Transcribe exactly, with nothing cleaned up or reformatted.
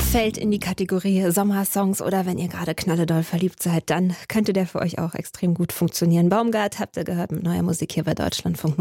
fällt in die Kategorie Sommersongs oder wenn ihr gerade knalledoll verliebt seid, dann könnte der für euch auch extrem gut funktionieren. Baumgart habt ihr gehört mit neuer Musik hier bei Deutschlandfunk.